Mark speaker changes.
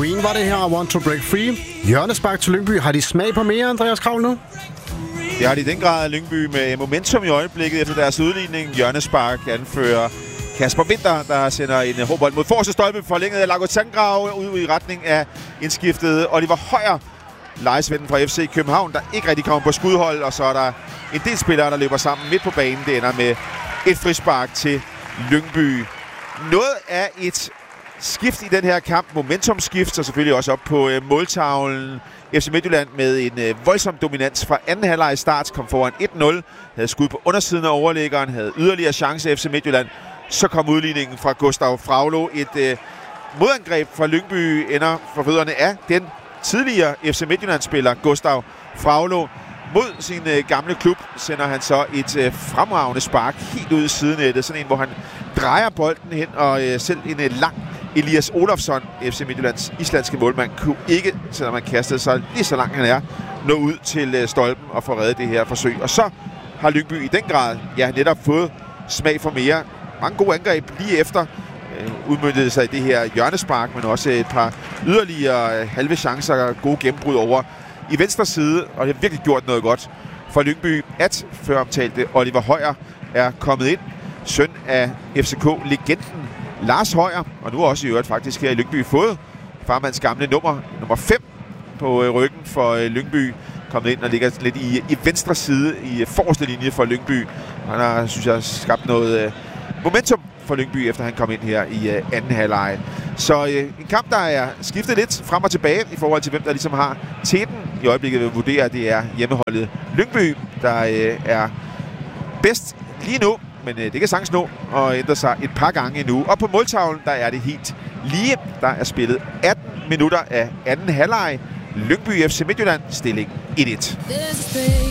Speaker 1: Green var det her, Want to Break Free. Hjørnespark til Lyngby. Har de smag på mere, Andreas Kravl, nu?
Speaker 2: Det har de i den grad, Lyngby, med momentum i øjeblikket efter deres udligning. Hjørnespark anfører Kasper Winter, der sender en hårdbold mod forreste stolpe, forlænget af Lago Tangrave ud i retning af indskiftet Oliver Højer, lejesvennen fra FC København, der ikke rigtig kommer på skudhold, og så er der en del spillere, der løber sammen midt på banen. Det ender med et frispark til Lyngby. Noget af et skift i den her kamp, momentumskift, og selvfølgelig også op på måltavlen. FC Midtjylland med en voldsom dominans fra anden halvleg start, kom foran 1-0, havde skud på undersiden af overliggeren, havde yderligere chance FC Midtjylland. Så kom udligningen fra Gustav Fraglo. Et modangreb fra Lyngby ender for fødderne af den tidligere FC Midtjylland-spiller Gustav Fraglo. Mod sin gamle klub sender han så et fremragende spark helt ud i sidenettet. Sådan en, hvor han drejer bolden hen, og selv en lang Elias Olofsson, FC Midtjyllands islandske målmand, kunne ikke, selvom han kastede sig lige så langt han er, nå ud til stolpen og få reddet det her forsøg. Og så har Lyngby i den grad netop fået smag for mere. Mange gode angreb lige efter udmøntede sig i det her hjørnespark, men også et par yderligere halve chancer og gode gennembrud over i venstre side, og det har virkelig gjort noget godt for Lyngby, at før omtalte Oliver Højer er kommet ind. Søn af FCK-legenden Lars Højer, og nu også i øvrigt faktisk her i Lyngby fået farmands gamle nummer 5 på ryggen for Lyngby. Kommet ind og ligger lidt i venstre side i forreste linje for Lyngby. Han har, synes jeg, skabt noget momentum for Lyngby, efter han kom ind her i anden halvleg. Så en kamp, der er skiftet lidt frem og tilbage i forhold til, hvem der ligesom har teten. I øjeblikket vil vurdere, at det er hjemmeholdet Lyngby, der er bedst lige nu. Men det kan sagtens nå og ændre sig et par gange endnu. Og på måltavlen, der er det helt lige. Der er spillet 18 minutter af anden halvleg. Lyngby FC Midtjylland, stilling 1-1.